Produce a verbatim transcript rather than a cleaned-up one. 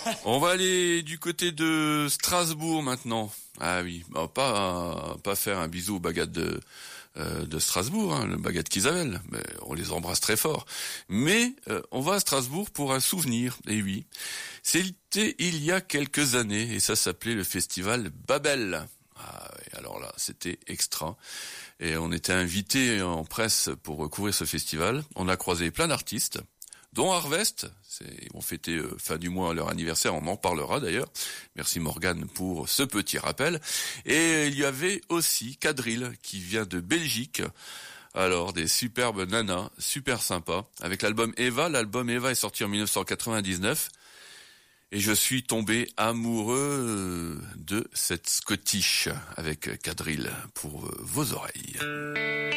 On va aller du côté de Strasbourg maintenant. Ah oui, bah, pas pas faire un bisou aux baguettes de euh, de Strasbourg, hein, le baguette qu'Isabelle, mais on les embrasse très fort. Mais euh, on va à Strasbourg pour un souvenir. Et oui, c'était il y a quelques années et ça s'appelait le festival Babel. Ah oui, alors là, c'était extra. Et on était invités en presse pour couvrir ce festival. On a croisé plein d'artistes, dont Harvest. C'est, ils vont fêter euh, fin du mois leur anniversaire, on en parlera d'ailleurs. Merci Morgane pour ce petit rappel. Et il y avait aussi Quadrille qui vient de Belgique. Alors des superbes nanas, super sympas. Avec l'album Eva, l'album Eva est sorti en dix-neuf cent quatre-vingt-dix-neuf. Et je suis tombé amoureux de cette Scottish avec Quadrille pour vos oreilles.